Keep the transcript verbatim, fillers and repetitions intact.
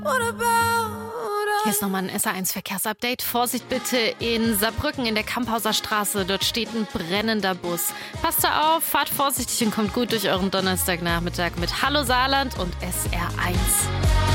Hier ist nochmal ein S R eins Verkehrsupdate. Vorsicht bitte in Saarbrücken in der Kamphauser Straße. Dort steht ein brennender Bus. Passt da auf, fahrt vorsichtig und kommt gut durch euren Donnerstagnachmittag mit Hallo Saarland und S R eins.